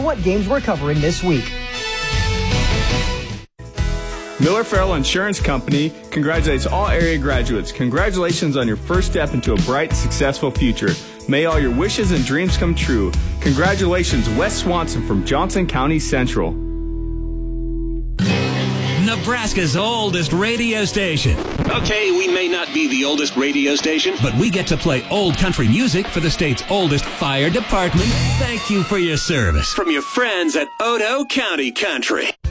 what games we're covering this week. Miller Farrell Insurance Company congratulates all area graduates. Congratulations on your first step into a bright, successful future. May all your wishes and dreams come true. Congratulations, Wes Swanson from Johnson County Central. Nebraska's oldest radio station. Okay, we may not be the oldest radio station, but we get to play old country music for the state's oldest fire department. Thank you for your service. From your friends at Odo County Country.